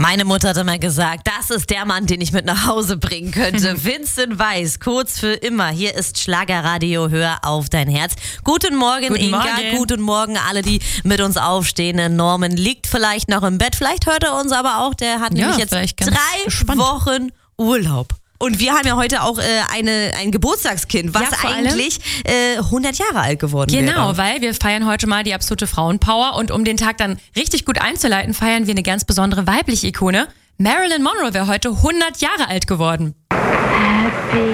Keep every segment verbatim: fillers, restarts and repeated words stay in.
Meine Mutter hat immer gesagt, das ist der Mann, den ich mit nach Hause bringen könnte. Vincent Weiss, kurz für immer. Hier ist Schlagerradio, hör auf dein Herz. Guten Morgen, Guten Inga. Morgen. Guten Morgen, alle, die mit uns aufstehen. Norman liegt vielleicht noch im Bett. Vielleicht hört er uns aber auch. Der hat Ja, nämlich jetzt vielleicht ganz drei gespannt. Wochen Urlaub. Und wir haben ja heute auch äh, eine, ein Geburtstagskind, was Ja, vor allem- eigentlich äh, hundert Jahre alt geworden wäre. Genau, weil wir feiern heute mal die absolute Frauenpower und um den Tag dann richtig gut einzuleiten, feiern wir eine ganz besondere weibliche Ikone. Marilyn Monroe wäre heute hundert Jahre alt geworden. Happy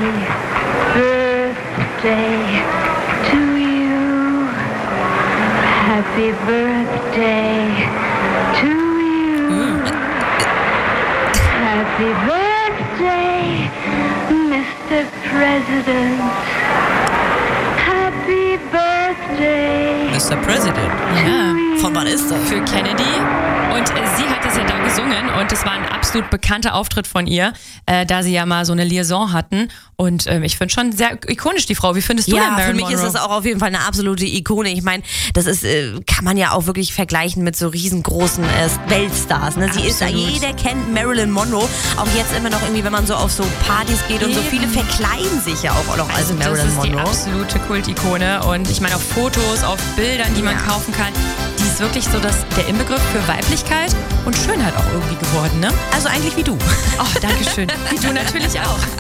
birthday to you. Happy birthday to you. Happy birthday, Mister President. Happy birthday. Mister President. Ja. Von wann ist das? Für Kennedy. Und äh, sie hat das ja da gesungen und es war ein absolut bekannter Auftritt von ihr, äh, da sie ja mal so eine Liaison hatten. Und ähm, ich finde schon sehr ikonisch, die Frau. Wie findest du denn Ja, Marilyn für mich Monroe? ist das auch auf jeden Fall eine absolute Ikone. Ich meine, das ist, äh, kann man ja auch wirklich vergleichen mit so riesengroßen äh, Weltstars. Ne? Sie ist, Absolut. jeder kennt Marilyn Monroe. Auch jetzt immer noch irgendwie, wenn man so auf so Partys geht und so Eben. viele verkleiden sich ja auch noch als Also das Marilyn ist die Monroe. absolute Kultikone und ich meine auf Fotos, auf Bildern, die man Ja. kaufen kann, die ist wirklich so das, der Inbegriff für Weiblichkeit und Schönheit auch irgendwie geworden, ne? Also eigentlich wie du. Oh, danke schön. Wie du natürlich auch.